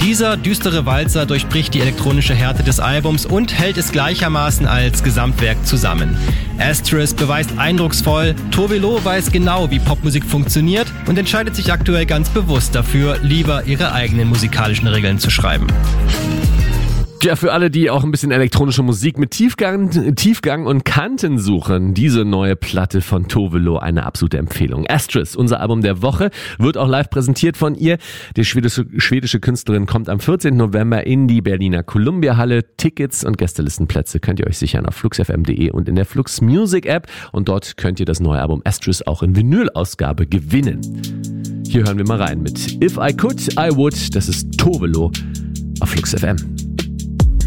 Dieser düstere Walzer durchbricht die elektronische Härte des Albums und hält es gleichermaßen als Gesamtwerk zusammen. Asterisk beweist eindrucksvoll, Tove Lo weiß genau, wie Popmusik funktioniert und entscheidet sich aktuell ganz bewusst dafür, lieber ihre eigenen musikalischen Regeln zu schreiben. Ja, für alle, die auch ein bisschen elektronische Musik mit Tiefgang und Kanten suchen, diese neue Platte von Tove Lo eine absolute Empfehlung. Asterisk, unser Album der Woche, wird auch live präsentiert von ihr. Die schwedische Künstlerin kommt am 14. November in die Berliner Columbia-Halle. Tickets und Gästelistenplätze könnt ihr euch sichern auf fluxfm.de und in der Flux Music App. Und dort könnt ihr das neue Album Asterisk auch in Vinyl-Ausgabe gewinnen. Hier hören wir mal rein mit If I Could, I Would. Das ist Tove Lo auf Flux FM.